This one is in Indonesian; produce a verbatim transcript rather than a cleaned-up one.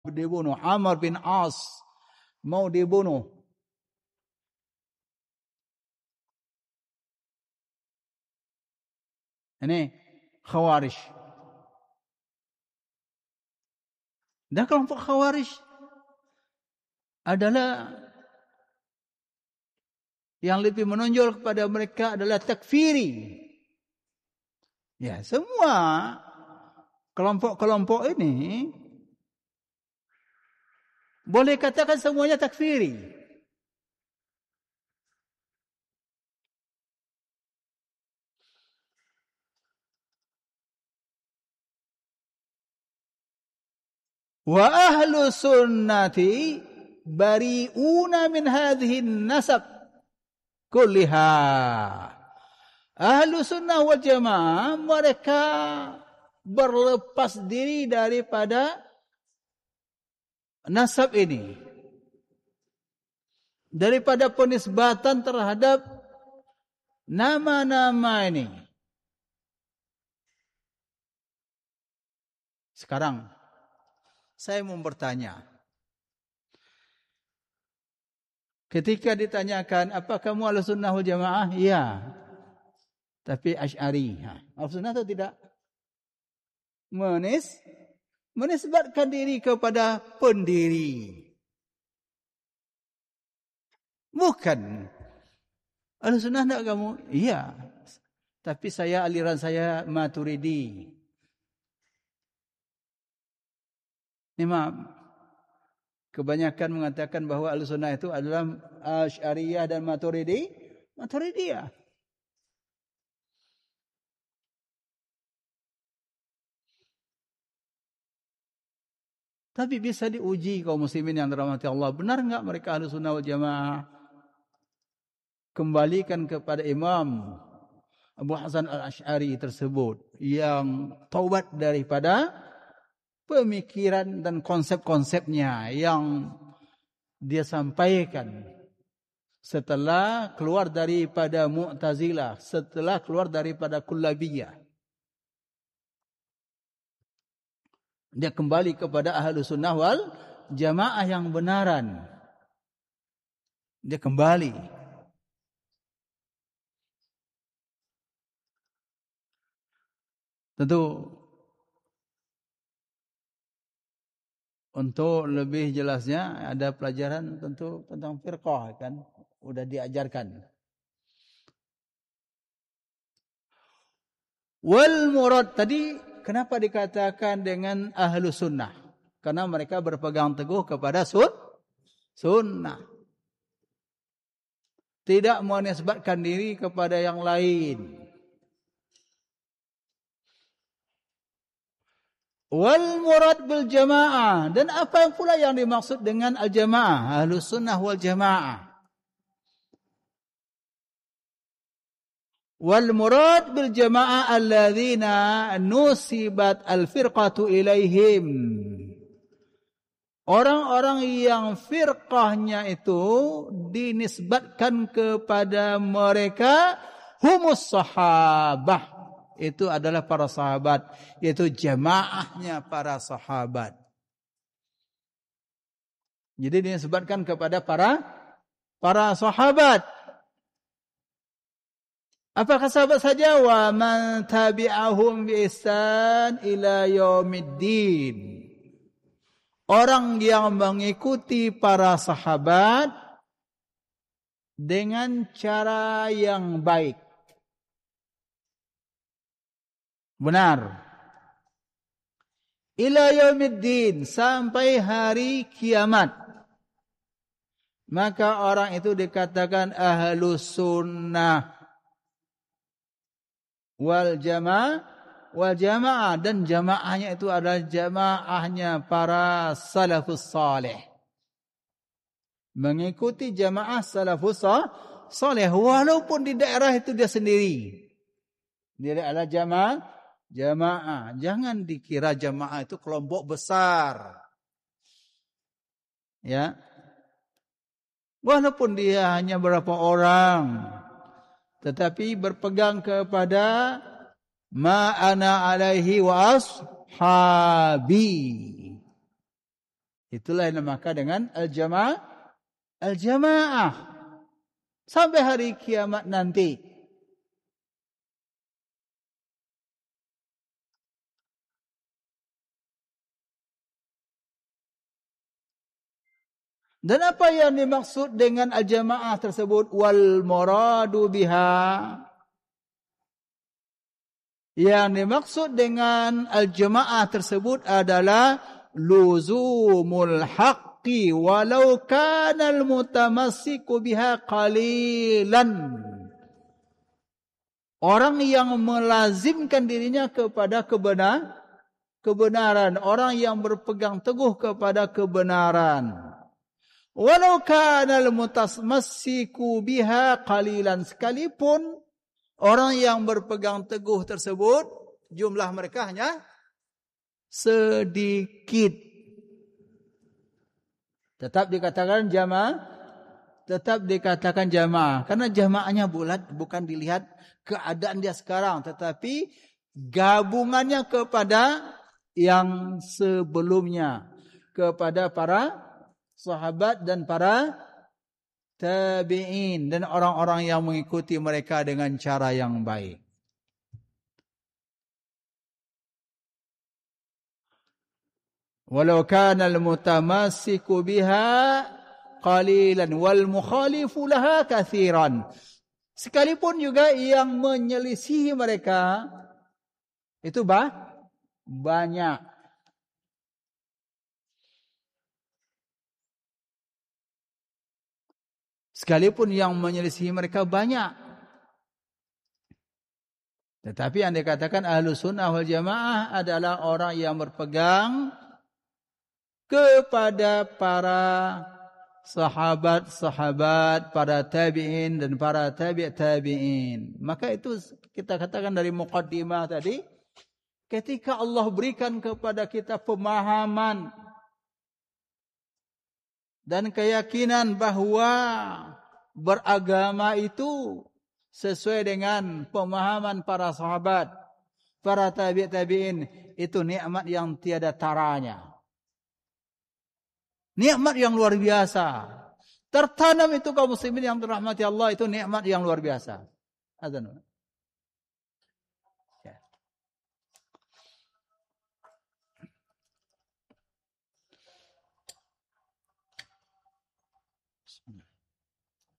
dibunuh. Amr bin As mau dibunuh. Ini Khawarij. Dan kelompok Khawarij adalah yang lebih menonjol kepada mereka adalah takfiri. Ya, semua kelompok-kelompok ini boleh katakan semuanya takfiri. Wa ahlu sunnati bari'una min hadhihi nasab kulliha. Ahlu sunnah wal jamaah mereka berlepas diri daripada nasab ini, daripada penisbatan terhadap nama-nama ini. Sekarang saya mau bertanya, ketika ditanyakan, apa kamu ahlu sunnah wal jamaah? Iya. Tapi Asy'ari. Ahlu sunnah atau tidak? Menis, menisbatkan diri kepada pendiri. Bukan. Ahlu sunnah tidak kamu? Iya. Tapi saya, aliran saya Maturidi. Imam, kebanyakan mengatakan bahwa Ahlussunnah itu adalah Asy'ariyah dan Maturidi, Maturidiyah. Tapi bisa diuji kaum muslimin yang dirahmati Allah. Benar enggak mereka Ahlussunnah wal Jamaah? Kembalikan kepada Imam Abu Hasan al-Asy'ari tersebut yang taubat daripada pemikiran dan konsep-konsepnya yang dia sampaikan setelah keluar daripada Mu'tazilah, setelah keluar daripada Kullabiyah. Dia kembali kepada Ahlus Sunnah wal Jamaah yang benaran. Dia kembali. Tentu untuk lebih jelasnya ada pelajaran tentu tentang firqah kan, udah diajarkan. Wal murad tadi kenapa dikatakan dengan ahlu sunnah? Karena mereka berpegang teguh kepada sun, sunnah. Tidak menisbatkan diri kepada yang lain. Wal murad bil jamaah, dan apa yang pula yang dimaksud dengan al jamaah, ahlus sunnah wal jamaah. Wal murad bil jamaah alladzina nusibat al firqatu ilaihim, orang-orang yang firqahnya itu dinisbatkan kepada mereka, humus sahabah, itu adalah para sahabat, yaitu jamaahnya para sahabat. Jadi disebutkan kepada para para sahabat. Apakah sahabat saja? Wa man tabi'ahum bi ihsan ila yaumiddin. Orang yang mengikuti para sahabat dengan cara yang baik. Benar. Ila yaumiddin, sampai hari kiamat. Maka orang itu dikatakan ahlus sunnah wal jamaah, wal jamaah, dan jamaahnya itu adalah jamaahnya para salafus salih. Mengikuti jamaah salafus salih walaupun di daerah itu dia sendiri. Dia adalah jamaah Jamaah, jangan dikira jamaah itu kelompok besar. Ya. Walaupun dia hanya berapa orang, tetapi berpegang kepada ma ana alaihi wa ashabi. Itulah yang dinamakan dengan al-jamaah. Al-jamaah. Sampai hari kiamat nanti. Dan apa yang dimaksud dengan al-jamaah tersebut? Wal muradu biha. Yang dimaksud dengan al-jamaah tersebut adalah luzumul haqqi walau kana al-mutamassiku biha qalilan. Orang yang melazimkan dirinya kepada kebenar, kebenaran, orang yang berpegang teguh kepada kebenaran. Walau kana al-mutamassiku biha qalilan, sekalipun orang yang berpegang teguh tersebut jumlah mereka hanya sedikit. Tetap dikatakan jamaah, tetap dikatakan jamaah. Karena jamaahnya bulat bukan dilihat keadaan dia sekarang, tetapi gabungannya kepada yang sebelumnya, kepada para sahabat dan para tabi'in dan orang-orang yang mengikuti mereka dengan cara yang baik. Walau kana al-mutamassiku biha qalilan wal mukhalifu laha katsiran. Sekalipun juga yang menyelisihi mereka itu bah, banyak. Sekalipun yang menyelisihi mereka banyak. Tetapi yang dikatakan Ahlus Sunnah wal Jamaah adalah orang yang berpegang kepada para sahabat-sahabat, para tabi'in dan para tabi' tabi'in. Maka itu kita katakan dari muqaddimah tadi, ketika Allah berikan kepada kita pemahaman dan keyakinan bahwa beragama itu sesuai dengan pemahaman para sahabat, para tabi' tabi'in, itu nikmat yang tiada taranya. Nikmat yang luar biasa. Tertanam itu kaum muslimin yang dirahmati Allah, itu nikmat yang luar biasa. Azan.